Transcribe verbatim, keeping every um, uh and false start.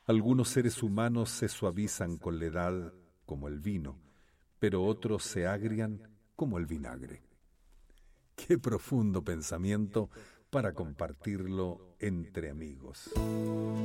Algunos seres humanos se suavizan con la edad como el vino, pero otros se agrian como el vinagre. Qué profundo pensamiento para compartirlo entre amigos.